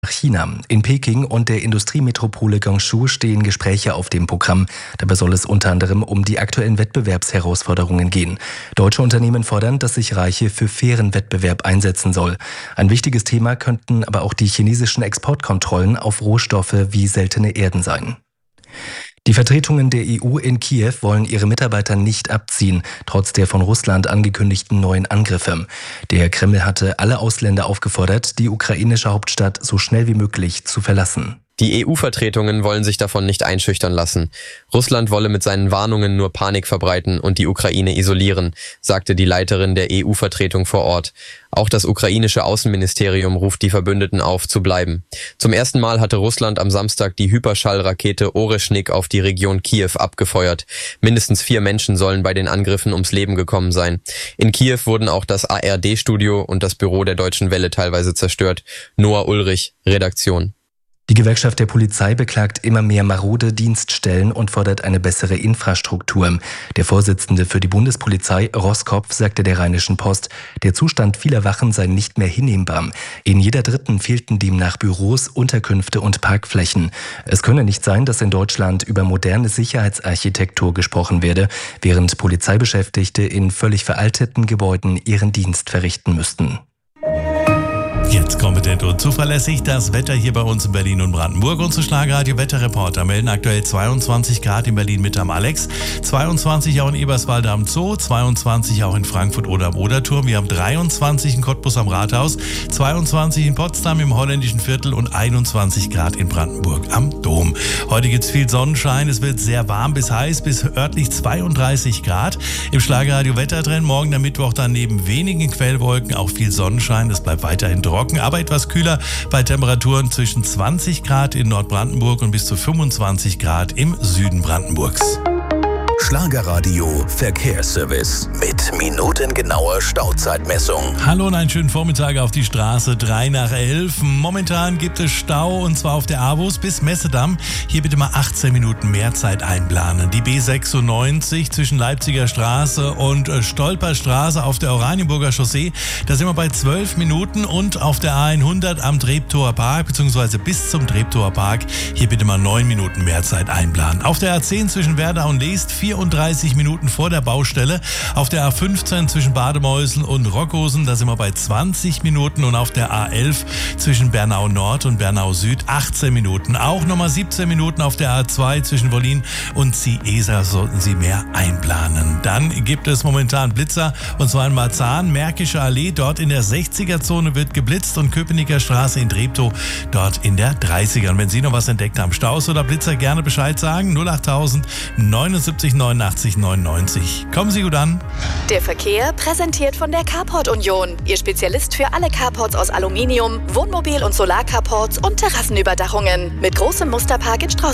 China. In Peking und der Industriemetropole Guangzhou stehen Gespräche auf dem Programm. Dabei soll es unter anderem um die aktuellen Wettbewerbsherausforderungen gehen. Deutsche Unternehmen fordern, dass sich Reiche für fairen Wettbewerb einsetzen soll. Ein wichtiges Thema könnten aber auch die chinesischen Exportkontrollen auf Rohstoffe wie seltene Erden sein. Die Vertretungen der EU in Kiew wollen ihre Mitarbeiter nicht abziehen, trotz der von Russland angekündigten neuen Angriffe. Der Kreml hatte alle Ausländer aufgefordert, die ukrainische Hauptstadt so schnell wie möglich zu verlassen. Die EU-Vertretungen wollen sich davon nicht einschüchtern lassen. Russland wolle mit seinen Warnungen nur Panik verbreiten und die Ukraine isolieren, sagte die Leiterin der EU-Vertretung vor Ort. Auch das ukrainische Außenministerium ruft die Verbündeten auf, zu bleiben. Zum ersten Mal hatte Russland am Samstag die Hyperschallrakete Oreschnik auf die Region Kiew abgefeuert. Mindestens 4 Menschen sollen bei den Angriffen ums Leben gekommen sein. In Kiew wurden auch das ARD-Studio und das Büro der Deutschen Welle teilweise zerstört. Noah Ulrich, Redaktion. Die Gewerkschaft der Polizei beklagt immer mehr marode Dienststellen und fordert eine bessere Infrastruktur. Der Vorsitzende für die Bundespolizei, Roßkopf, sagte der Rheinischen Post, der Zustand vieler Wachen sei nicht mehr hinnehmbar. In jeder dritten fehlten demnach Büros, Unterkünfte und Parkflächen. Es könne nicht sein, dass in Deutschland über moderne Sicherheitsarchitektur gesprochen werde, während Polizeibeschäftigte in völlig veralteten Gebäuden ihren Dienst verrichten müssten. Jetzt kompetent und zuverlässig das Wetter hier bei uns in Berlin und Brandenburg. Unsere Schlagerradio-Wetterreporter melden aktuell 22 Grad in Berlin mit am Alex, 22 auch in Eberswalde am Zoo, 22 auch in Frankfurt oder am Oderturm. Wir haben 23 in Cottbus am Rathaus, 22 in Potsdam im Holländischen Viertel und 21 Grad in Brandenburg am Dom. Heute gibt es viel Sonnenschein, es wird sehr warm bis heiß, bis örtlich 32 Grad. Im Schlagerradio-Wettertrend morgen am Mittwoch dann neben wenigen Quellwolken auch viel Sonnenschein. Es bleibt weiterhin trocken, aber etwas kühler bei Temperaturen zwischen 20 Grad in Nordbrandenburg und bis zu 25 Grad im Süden Brandenburgs. Schlagerradio Verkehrsservice mit minutengenauer Stauzeitmessung. Hallo und einen schönen Vormittag auf die Straße 3 nach 11. Momentan gibt es Stau und zwar auf der Avus bis Messedamm. Hier bitte mal 18 Minuten mehr Zeit einplanen. Die B96 zwischen Leipziger Straße und Stolperstraße auf der Oranienburger Chaussee. Da sind wir bei 12 Minuten und auf der A100 am Treptower Park bzw. bis zum Treptower Park. Hier bitte mal 9 Minuten mehr Zeit einplanen. Auf der A10 zwischen Werder und Leest 34 Minuten vor der Baustelle. Auf der A15 zwischen Bademäuseln und Rockhosen, da sind wir bei 20 Minuten. Und auf der A11 zwischen Bernau Nord und Bernau Süd 18 Minuten. Auch nochmal 17 Minuten auf der A2 zwischen Wollin und Ciesa sollten Sie mehr einplanen. Dann gibt es momentan Blitzer und zwar in Marzahn, Märkische Allee, dort in der 60er-Zone wird geblitzt und Köpenicker Straße in Treptow, dort in der 30er. Und wenn Sie noch was entdeckt haben, Staus oder Blitzer, gerne Bescheid sagen. 08000 79 89 99. Kommen Sie gut an. Der Verkehr präsentiert von der Carport Union. Ihr Spezialist für alle Carports aus Aluminium, Wohnmobil- und Solarcarports und Terrassenüberdachungen. Mit großem Musterpark in Strauß.